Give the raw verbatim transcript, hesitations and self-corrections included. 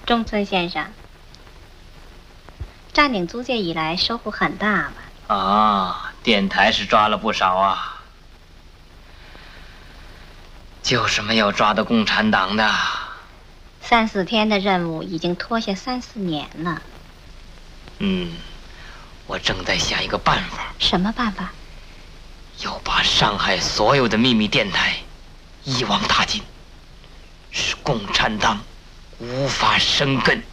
中村先生，占领租界以来收获很大吧？ 啊，电台是抓了不少啊，就是没有抓到共产党的。 三四天的任务已经拖下三四年了。 嗯，我正在想一个办法。 什么办法？ 要把上海所有的秘密电台一网打尽，使共产党无法生根。